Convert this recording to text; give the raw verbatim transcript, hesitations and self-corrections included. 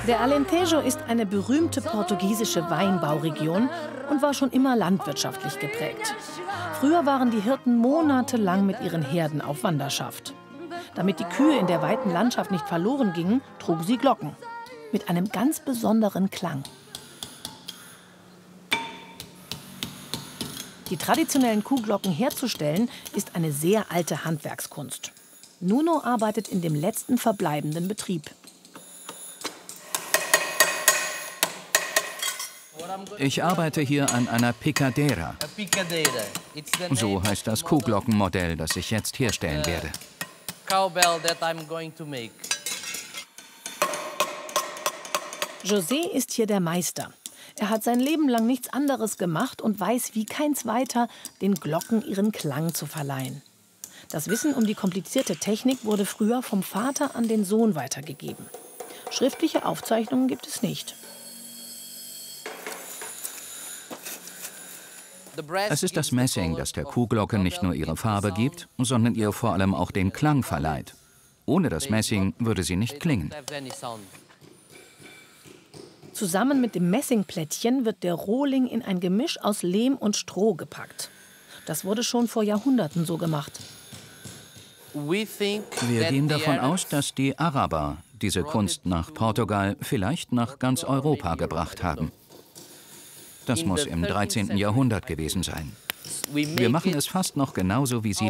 Der Alentejo ist eine berühmte portugiesische Weinbauregion und war schon immer landwirtschaftlich geprägt. Früher waren die Hirten monatelang mit ihren Herden auf Wanderschaft. Damit die Kühe in der weiten Landschaft nicht verloren gingen, trugen sie Glocken mit einem ganz besonderen Klang. Die traditionellen Kuhglocken herzustellen, ist eine sehr alte Handwerkskunst. Nuno arbeitet in dem letzten verbleibenden Betrieb. Ich arbeite hier an einer Picadera. So heißt das Kuhglockenmodell, das ich jetzt herstellen werde. José ist hier der Meister. Er hat sein Leben lang nichts anderes gemacht und weiß wie kein Zweiter, den Glocken ihren Klang zu verleihen. Das Wissen um die komplizierte Technik wurde früher vom Vater an den Sohn weitergegeben. Schriftliche Aufzeichnungen gibt es nicht. Es ist das Messing, das der Kuhglocke nicht nur ihre Farbe gibt, sondern ihr vor allem auch den Klang verleiht. Ohne das Messing würde sie nicht klingen. Zusammen mit dem Messingplättchen wird der Rohling in ein Gemisch aus Lehm und Stroh gepackt. Das wurde schon vor Jahrhunderten so gemacht. Wir gehen davon aus, dass die Araber diese Kunst nach Portugal, vielleicht nach ganz Europa gebracht haben. Das muss im dreizehnten Jahrhundert gewesen sein. Wir machen es fast noch genauso wie sie